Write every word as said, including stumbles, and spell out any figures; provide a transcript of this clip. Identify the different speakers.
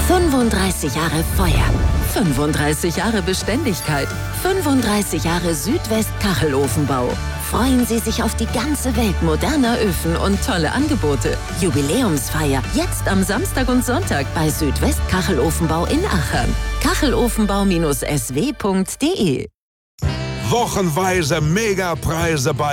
Speaker 1: fünfunddreißig Jahre Feuer, fünfunddreißig Jahre Beständigkeit, fünfunddreißig Jahre Südwest Kachelofenbau. Freuen Sie sich auf die ganze Welt moderner Öfen und tolle Angebote. Jubiläumsfeier jetzt am Samstag und Sonntag bei Südwest Kachelofenbau in Achern. Kachelofenbau S W punkt de
Speaker 2: Wochenweise Megapreise bei